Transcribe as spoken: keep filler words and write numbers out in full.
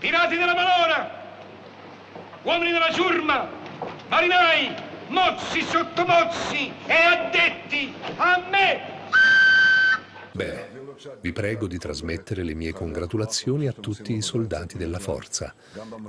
pirati della malora, uomini della ciurma, marinai, mozzi, sottomozzi e addetti a me! Bene, vi prego di trasmettere le mie congratulazioni a tutti i soldati della forza.